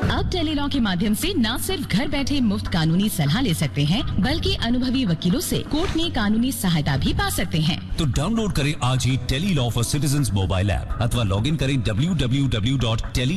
अब टेलीलॉ के माध्यम से न सिर्फ घर बैठे मुफ्त कानूनी सलाह ले सकते हैं, बल्कि अनुभवी वकीलों से कोर्ट में कानूनी सहायता भी पा सकते हैं। तो डाउनलोड करें आज ही Tele-Law for citizens mobile app अथवा लॉग इन करें www.tele